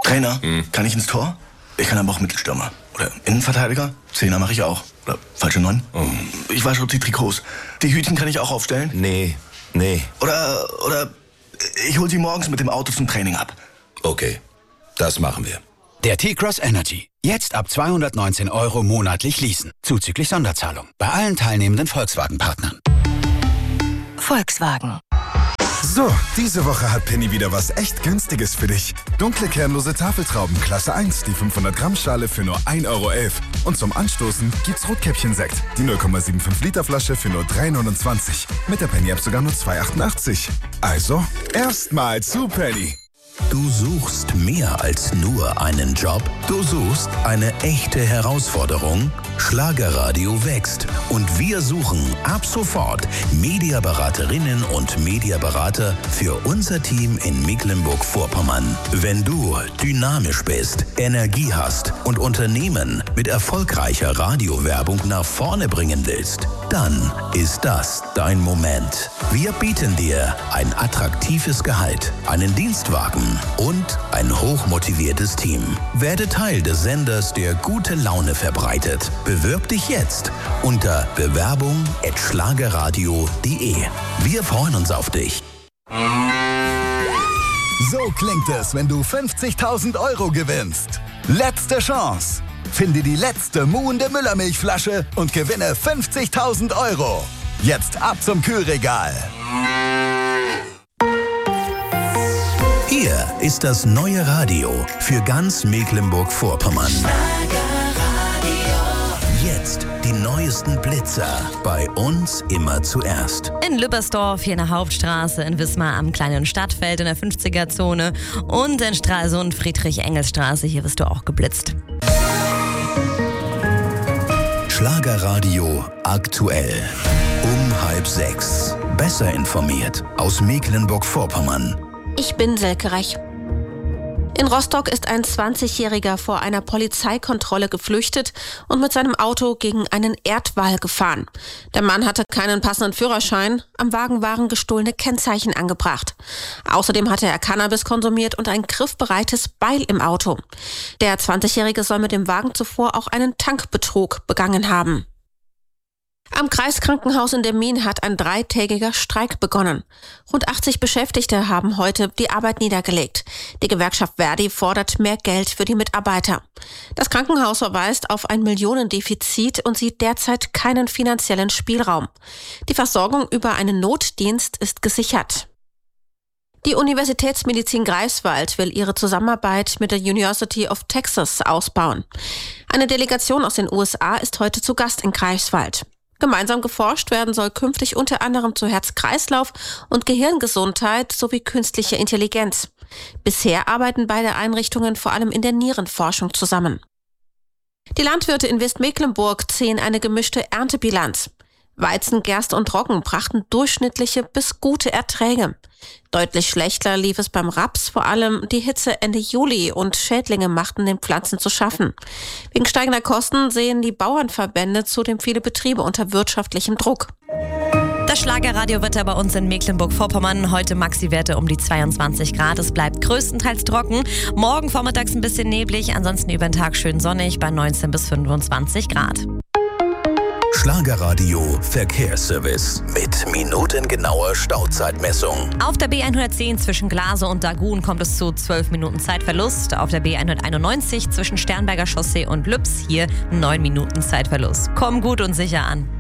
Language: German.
Trainer, kann ich ins Tor? Ich kann aber auch Mittelstürmer. Oder Innenverteidiger? Zehner mache ich auch. Oder falsche 9? Ich wasche auch die Trikots. Die Hütchen kann ich auch aufstellen? Nee. Oder ich hol sie morgens mit dem Auto zum Training ab. Okay, das machen wir. Der T-Cross Energy. Jetzt ab 219 € monatlich leasen. Zuzüglich Sonderzahlung. Bei allen teilnehmenden Volkswagen-Partnern. Volkswagen. So, diese Woche hat Penny wieder was echt Günstiges für dich. Dunkle kernlose Tafeltrauben Klasse 1, die 500 Gramm Schale für nur 1,11 €. Und zum Anstoßen gibt's Rotkäppchen-Sekt, die 0,75 Liter Flasche für nur 3,29 €. Mit der Penny-App sogar nur 2,88 €. Also, erstmal zu Penny. Du suchst mehr als nur einen Job. Du suchst eine echte Herausforderung. Schlagerradio wächst und wir suchen ab sofort Mediaberaterinnen und Mediaberater für unser Team in Mecklenburg-Vorpommern. Wenn du dynamisch bist, Energie hast und Unternehmen mit erfolgreicher Radiowerbung nach vorne bringen willst, dann ist das dein Moment. Wir bieten dir ein attraktives Gehalt, einen Dienstwagen und ein hochmotiviertes Team. Werde Teil des Senders, der gute Laune verbreitet. Bewirb dich jetzt unter bewerbung@schlagerradio.de. Wir freuen uns auf dich. So klingt es, wenn du 50.000 € gewinnst. Letzte Chance. Finde die letzte muhende Müllermilchflasche und gewinne 50.000 €. Jetzt ab zum Kühlregal. Hier ist das neue Radio für ganz Mecklenburg-Vorpommern. Jetzt die neuesten Blitzer. Bei uns immer zuerst. In Lübbersdorf, hier in der Hauptstraße, in Wismar am kleinen Stadtfeld in der 50er-Zone und in Stralsund, Friedrich-Engels-Straße, hier wirst du auch geblitzt. Schlagerradio aktuell. Um 5:30. Besser informiert aus Mecklenburg-Vorpommern. Ich bin Silke Rech. In Rostock ist ein 20-Jähriger vor einer Polizeikontrolle geflüchtet und mit seinem Auto gegen einen Erdwall gefahren. Der Mann hatte keinen passenden Führerschein, am Wagen waren gestohlene Kennzeichen angebracht. Außerdem hatte er Cannabis konsumiert und ein griffbereites Beil im Auto. Der 20-Jährige soll mit dem Wagen zuvor auch einen Tankbetrug begangen haben. Am Kreiskrankenhaus in Demmin hat ein 3-tägiger Streik begonnen. Rund 80 Beschäftigte haben heute die Arbeit niedergelegt. Die Gewerkschaft Verdi fordert mehr Geld für die Mitarbeiter. Das Krankenhaus verweist auf ein Millionendefizit und sieht derzeit keinen finanziellen Spielraum. Die Versorgung über einen Notdienst ist gesichert. Die Universitätsmedizin Greifswald will ihre Zusammenarbeit mit der University of Texas ausbauen. Eine Delegation aus den USA ist heute zu Gast in Greifswald. Gemeinsam geforscht werden soll künftig unter anderem zu Herz-Kreislauf- und Gehirngesundheit sowie künstliche Intelligenz. Bisher arbeiten beide Einrichtungen vor allem in der Nierenforschung zusammen. Die Landwirte in Westmecklenburg ziehen eine gemischte Erntebilanz. Weizen, Gerste und Roggen brachten durchschnittliche bis gute Erträge. Deutlich schlechter lief es beim Raps, vor allem die Hitze Ende Juli und Schädlinge machten den Pflanzen zu schaffen. Wegen steigender Kosten sehen die Bauernverbände zudem viele Betriebe unter wirtschaftlichem Druck. Das Schlagerradiowetter bei uns in Mecklenburg-Vorpommern. Heute Maxi-Werte um die 22 Grad. Es bleibt größtenteils trocken. Morgen vormittags ein bisschen neblig, ansonsten über den Tag schön sonnig bei 19 bis 25 Grad. Schlagerradio Verkehrsservice mit minutengenauer Stauzeitmessung. Auf der B110 zwischen Glase und Dagun kommt es zu 12 Minuten Zeitverlust. Auf der B191 zwischen Sternberger Chaussee und Lübs hier 9 Minuten Zeitverlust. Komm gut und sicher an.